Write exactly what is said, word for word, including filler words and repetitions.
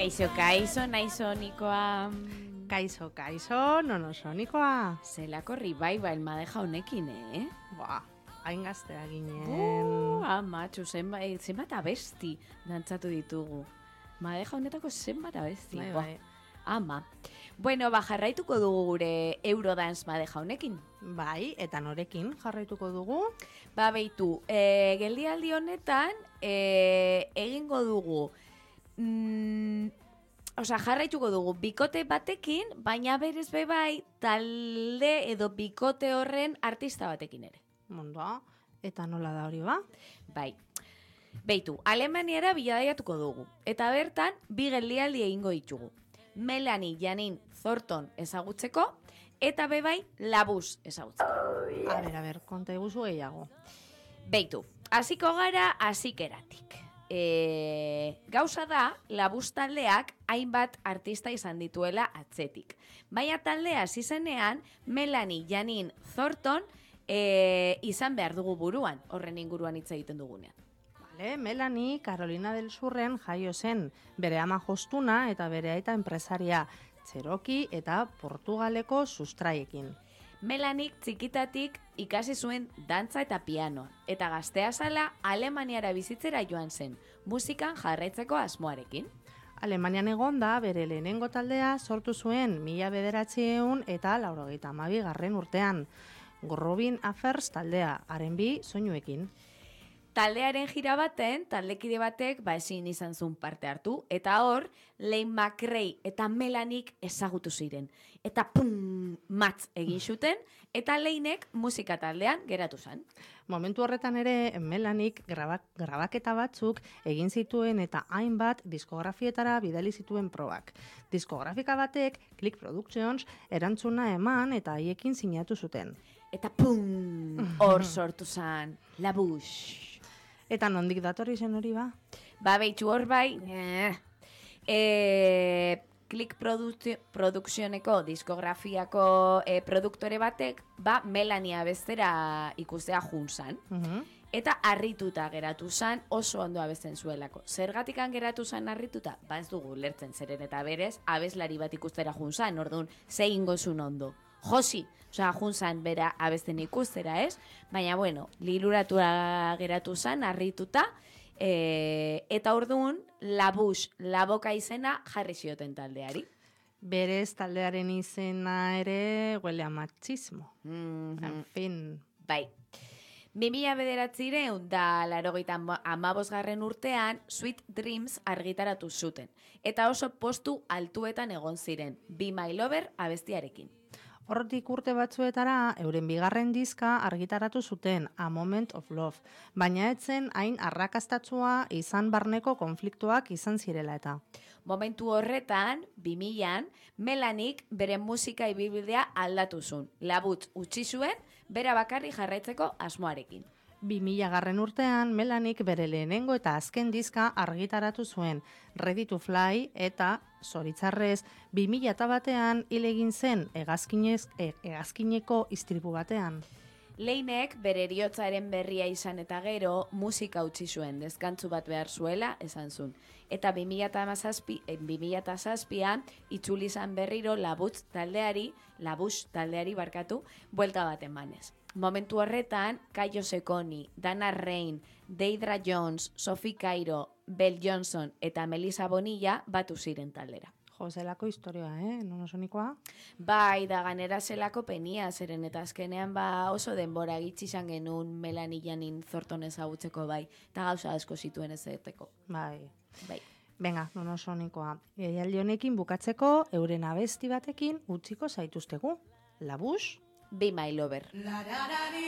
Kaixo, kaixo, naizonikoa. Kaixo, kaixo, nonosonikoa. Zelako ribaiba elmadeja honekin, eh? Ba, hain gaztea ginen. Uh, amatxu, zenbat, zenbat abesti dantzatu ditugu. Madeja honetako zenbat abesti. Bai, Ba, bai. ama. Bueno, ba, jarraituko dugu gure Eurodance madeja honekin. Bai, eta norekin jarraituko dugu? Ba, beitu, e, geldialdi honetan e, egingo dugu, mm, osea, jarraituko dugu bikote batekin, baina berez bebai talde edo bikote horren artista batekin ere. Mondoa, eta nola da hori ba? Bai. Beitu, Alemaniara biladaiatuko dugu, eta bertan bi geldialdi egingo ditugu. Melanie Janine Thornton ezagutzeko, eta bebai Labus ezagutzeko. A ber, a ber, konta eguzu gehiago. Beitu, hasiko gara hasikeratik. E, gauza da, Labus taldeak hainbat artista izan dituela atzetik. Baina taldea hasi zenean, Melanie Janine Thornton e, izan behar dugu buruan, horren inguruan hitz egiten dugunean. Vale, Melanie Carolina del Surren jaio zen, bere ama jostuna eta bere aita enpresaria, Txeroki eta Portugaleko sustraiekin. Melanik txikitatik ikasi zuen dantza eta piano, eta gaztea zala Alemaniara bizitzera joan zen, musikan jarraitzeko asmoarekin. Alemanian egonda bere lehenengo taldea sortu zuen mila bederatziehun eta laurogeita hamabi garren urtean. Robin Affairs taldea, haren bi soinuekin. Taldearen jira baten, taldekide batek ba ezin izan zuen parte hartu, eta hor, Leigh McRae eta Melanik ezagutu ziren. Eta pum, matz egin zuten, eta Leignek musika taldean geratu zen. Momentu horretan ere, Melanik grabak, grabaketa batzuk egin zituen eta hainbat diskografietara bidali zituen probak. Diskografika batek, Click Productions, erantzuna eman eta haiekin sinatu zuten. Eta pum, hor sortu zen, Labus. Eta nondik datorri zen hori ba? Ba, behitxu hor bai, eh, e, Click Produ- Productioneko diskografiako e, produktore batek, ba, Melania bestera ikustea junzan. Uh-huh. Eta harrituta geratu zan, oso ondo abesten zuelako. Zergatikan geratu zan harrituta? Ba, ez dugu lertzen zeren eta berez, abeslari bat ikustera junzan, orduan, zein gozun ondo. Josi, osea, junzan bera abesten ikustera, ez? Baina, bueno, liluratua geratu zan, harrituta, e, eta orduan, Labus, Laboka izena jarri zioten taldeari. Berez taldearen izena ere huele a machismo. Mm-hmm. En fin. Bai. bi mila bederatziehun da laurogeita hamabosgarren urtean Sweet Dreams argitaratu zuten. Eta oso postu altuetan egon ziren, Be My Lover abestiarekin. Hortik urte batzuetara, euren bigarren diska argitaratu zuten, A Moment of Love, baina etzen hain arrakastatsua izan barneko konfliktuak izan zirela eta. Momentu horretan, bi milaan, Melanik bere musika ibibidea aldatu zuen. Labutz utzi zuen, bera bakarri jarraitzeko asmoarekin. bi mila garren urtean, Melanik bere lehenengo eta azken diska argitaratu zuen, Ready to Fly eta, zoritzarrez, bi mila batean hil egin zen hegazkinez, e, hegazkineko istripu batean. Leignek bere heriotzaren berria izan eta gero musika utzi zuen, deskantzu bat behar zuela esan zuen. Eta bi mila zazpian itzuli izan berriro Labutz taldeari, Labus taldeari barkatu, buelta bat emanez. Momentu horretan, Kaio Sekoni, Dana Rain, Deidra Jones, Sophie Cairo, Belle Johnson eta Melissa Bonilla batu ziren taldera. Jo, zelako historia, eh? Nonosonikoa? Bai, da ganera zelako penia, zeren eta azkenean ba oso denbora gitzi izan genuen Melanie Janine Thornton ezagutzeko bai, eta gauza asko zituen ezeteko. Bai. Bai. Venga, nonosonikoa. Jaialdi honekin bukatzeko, euren abesti batekin utziko zaituztegu. Labus? Be My Lover.